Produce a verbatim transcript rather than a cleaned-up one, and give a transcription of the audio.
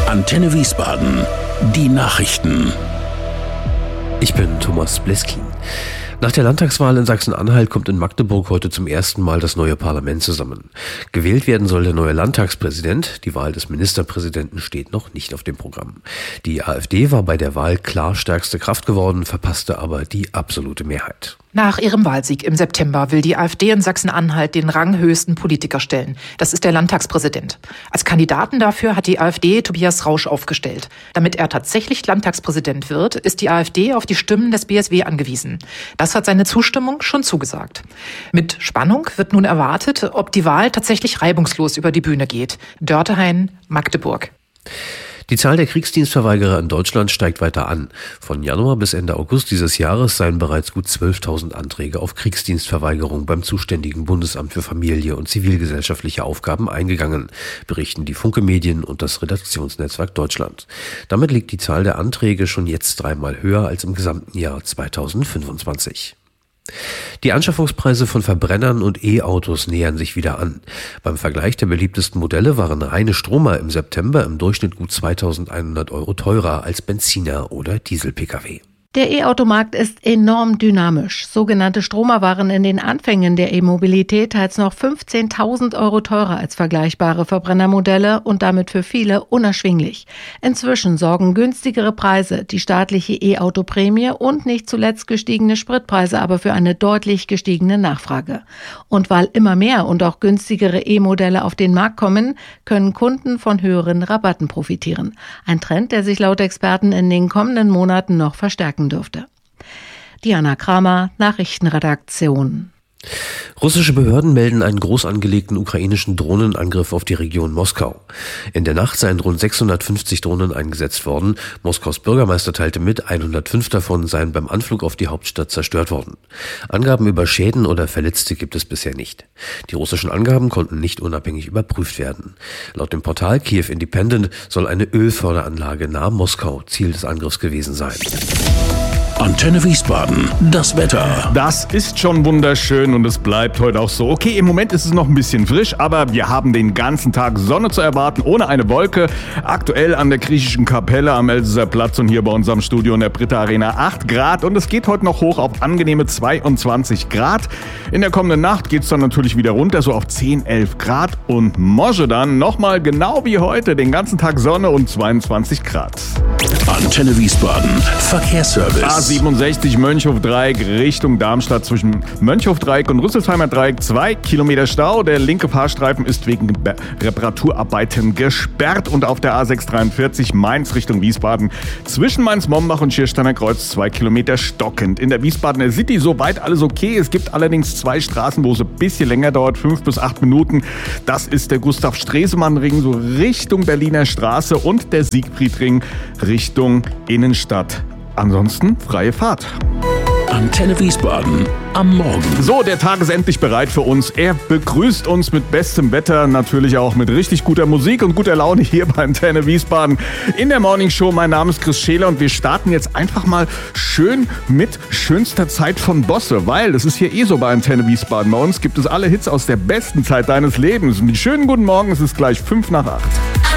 Antenne Wiesbaden, die Nachrichten. Ich bin Thomas Bleskin. Nach der Landtagswahl in Sachsen-Anhalt kommt in Magdeburg heute zum ersten Mal das neue Parlament zusammen. Gewählt werden soll der neue Landtagspräsident. Die Wahl des Ministerpräsidenten steht noch nicht auf dem Programm. Die AfD war bei der Wahl klar stärkste Kraft geworden, verpasste aber die absolute Mehrheit. Nach ihrem Wahlsieg im September will die AfD in Sachsen-Anhalt den ranghöchsten Politiker stellen. Das ist der Landtagspräsident. Als Kandidaten dafür hat die AfD Tobias Rausch aufgestellt. Damit er tatsächlich Landtagspräsident wird, ist die AfD auf die Stimmen des B S W angewiesen. Das hat seine Zustimmung schon zugesagt. Mit Spannung wird nun erwartet, ob die Wahl tatsächlich reibungslos über die Bühne geht. Dörtehain, Magdeburg. Die Zahl der Kriegsdienstverweigerer in Deutschland steigt weiter an. Von Januar bis Ende August dieses Jahres seien bereits gut zwölftausend Anträge auf Kriegsdienstverweigerung beim zuständigen Bundesamt für Familie und zivilgesellschaftliche Aufgaben eingegangen, berichten die Funke Medien und das Redaktionsnetzwerk Deutschland. Damit liegt die Zahl der Anträge schon jetzt dreimal höher als im gesamten Jahr zweitausendfünfundzwanzig. Die Anschaffungspreise von Verbrennern und E-Autos nähern sich wieder an. Beim Vergleich der beliebtesten Modelle waren reine Stromer im September im Durchschnitt gut zweitausendeinhundert Euro teurer als Benziner oder Diesel-Pkw. Der E-Automarkt ist enorm dynamisch. Sogenannte Stromer waren in den Anfängen der E-Mobilität teils noch fünfzehntausend Euro teurer als vergleichbare Verbrennermodelle und damit für viele unerschwinglich. Inzwischen sorgen günstigere Preise, die staatliche E-Auto-Prämie und nicht zuletzt gestiegene Spritpreise aber für eine deutlich gestiegene Nachfrage. Und weil immer mehr und auch günstigere E-Modelle auf den Markt kommen, können Kunden von höheren Rabatten profitieren. Ein Trend, der sich laut Experten in den kommenden Monaten noch verstärken dürfte. Diana Kramer, Nachrichtenredaktion. Russische Behörden melden einen groß angelegten ukrainischen Drohnenangriff auf die Region Moskau. In der Nacht seien rund sechshundertfünfzig Drohnen eingesetzt worden. Moskaus Bürgermeister teilte mit, hundertfünf davon seien beim Anflug auf die Hauptstadt zerstört worden. Angaben über Schäden oder Verletzte gibt es bisher nicht. Die russischen Angaben konnten nicht unabhängig überprüft werden. Laut dem Portal Kiew Independent soll eine Ölförderanlage nahe Moskau Ziel des Angriffs gewesen sein. Antenne Wiesbaden, das Wetter. Das ist schon wunderschön und es bleibt heute auch so. Okay, im Moment ist es noch ein bisschen frisch, aber wir haben den ganzen Tag Sonne zu erwarten, ohne eine Wolke. Aktuell an der griechischen Kapelle am Elsässer Platz und hier bei unserem Studio in der Britta Arena acht Grad. Und es geht heute noch hoch auf angenehme zweiundzwanzig Grad. In der kommenden Nacht geht es dann natürlich wieder runter, so auf zehn, elf Grad. Und morgen dann nochmal genau wie heute, den ganzen Tag Sonne und zweiundzwanzig Grad. Antenne Wiesbaden, Verkehrsservice. A siebenundsechzig Mönchhof-Dreieck Richtung Darmstadt zwischen Mönchhof-Dreieck und Rüsselsheimer Dreieck. Zwei Kilometer Stau. Der linke Fahrstreifen ist wegen Be- Reparaturarbeiten gesperrt. Und auf der A sechshundertdreiundvierzig Mainz Richtung Wiesbaden zwischen Mainz-Mombach und Schiersteiner Kreuz zwei Kilometer stockend. In der Wiesbadener City soweit alles okay. Es gibt allerdings zwei Straßen, wo es ein bisschen länger dauert, fünf bis acht Minuten. Das ist der Gustav-Stresemann-Ring so Richtung Berliner Straße und der Siegfried-Ring Richtung Innenstadt. Ansonsten freie Fahrt. Antenne Wiesbaden am Morgen. So, der Tag ist endlich bereit für uns. Er begrüßt uns mit bestem Wetter, natürlich auch mit richtig guter Musik und guter Laune hier bei Antenne Wiesbaden in der Morning Show. Mein Name ist Chris Scheler und wir starten jetzt einfach mal schön mit schönster Zeit von Bosse, weil das ist hier eh so bei Antenne Wiesbaden. Bei uns gibt es alle Hits aus der besten Zeit deines Lebens. Und einen schönen guten Morgen, es ist gleich fünf nach acht.